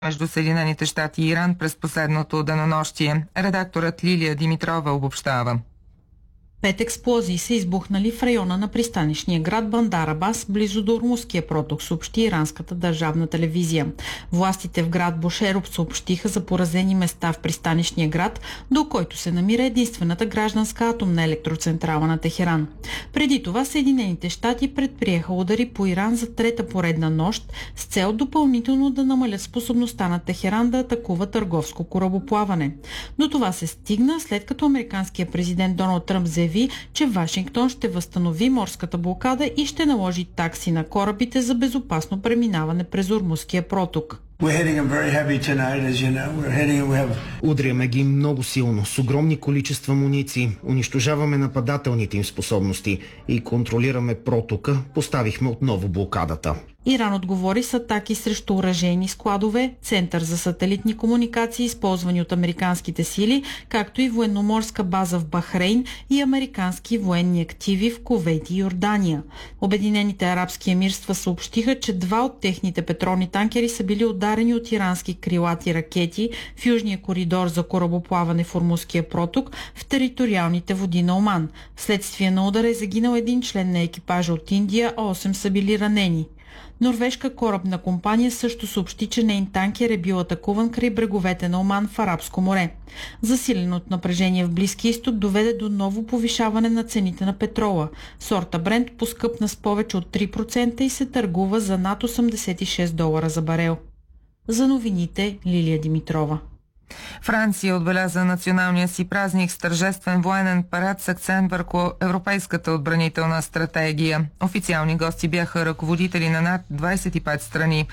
между Съединените щати и Иран през последното денонощие. Редакторът Лилия Димитрова обобщава. 5 експлозии са избухнали в района на пристанищния град Бандар Абас, близо до Ормузския проток, съобщи иранската държавна телевизия. Властите в град Бушероб съобщиха за поразени места в пристанищния град, до който се намира единствената гражданска атомна електроцентрала на Техеран. Преди това Съединените щати предприеха удари по Иран за трета поредна нощ с цел допълнително да намалят способността на Техеран да атакува търговско корабоплаване. До това се стигна след като американският президент Доналд Тръмп заяви, че Вашингтон ще възстанови морската блокада и ще наложи такси на корабите за безопасно преминаване през Ормузския проток. Удряме ги много силно, с огромни количества муниции, унищожаваме нападателните им способности и контролираме протока, поставихме отново блокадата. Иран отговори с атаки срещу оръжейни складове, център за сателитни комуникации, използвани от американските сили, както и военноморска база в Бахрейн и американски военни активи в Кувейт и Йордания. Обединените арабски емирства съобщиха, че 2 от техните петролни танкери са били ударени от ирански крилати ракети в южния коридор за корабоплаване в Ормузския проток в териториалните води на Оман. Вследствие на удара е загинал един член на екипажа от Индия, а 8 са били ранени. Норвежка корабна компания също съобщи, че нейн танкер е бил атакуван край бреговете на Оман в Арабско море. Засиленото напрежение в Близкия изток доведе до ново повишаване на цените на петрола. Сорта Брент поскъпна с повече от 3% и се търгува за над $86 за барел. За новините Лилия Димитрова. Франция отбеляза националния си празник с тържествен военен парад с акцент върху европейската отбранителна стратегия. Официални гости бяха ръководители на над 25 страни.